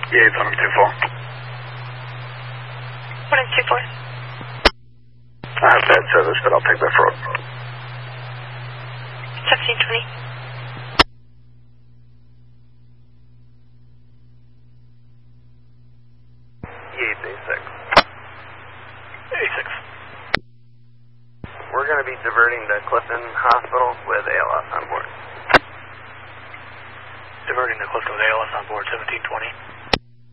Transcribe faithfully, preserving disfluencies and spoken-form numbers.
Yeah, it's on him two four. What is two four? I have bad service, but I'll take that for seventeen twenty. Yates eighty-six. eighty-six. We're going to be diverting to Clifton Hospital with A L S on board. Diverting to Clifton with A L S on board, seventeen twenty.